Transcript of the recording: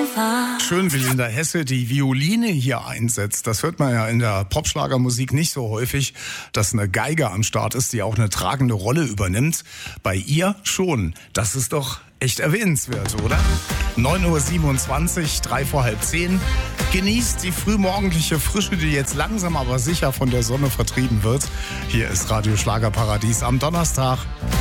Schön, wie Linda Hesse die Violine hier einsetzt. Das hört man ja in der Popschlagermusik nicht so häufig, dass eine Geige am Start ist, die auch eine tragende Rolle übernimmt. Bei ihr schon. Das ist doch echt erwähnenswert, oder? 9:27 Uhr, 3 vor halb 10. Genießt die frühmorgendliche Frische, die jetzt langsam aber sicher von der Sonne vertrieben wird. Hier ist Radio Schlagerparadies am Donnerstag.